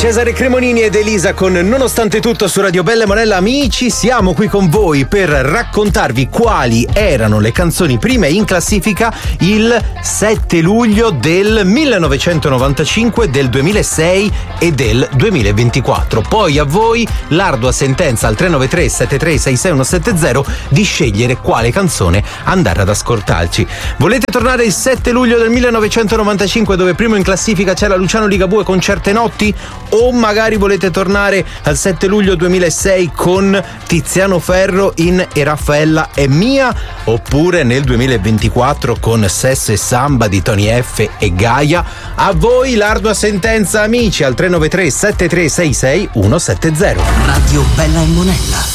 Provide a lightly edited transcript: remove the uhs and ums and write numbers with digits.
Cesare Cremonini ed Elisa con Nonostante Tutto su Radio Bella e Monella. Amici, siamo qui con voi per raccontarvi quali erano le canzoni prime in classifica il 7 luglio del 1995, del 2006 e del 2024. Poi a voi l'ardua sentenza al 393 7366 170 di scegliere quale canzone andare ad ascoltarci. Volete tornare il 7 luglio del 1995, dove primo in classifica c'era Luciano Ligabue con Certe Notti? O magari volete tornare al 7 luglio 2006 con Tiziano Ferro in E Raffaella è mia? Oppure nel 2024 con Sesso e Samba di Tony F e Gaia? A voi l'ardua sentenza, amici, al 393 7366 170. Radio Bella e Monella.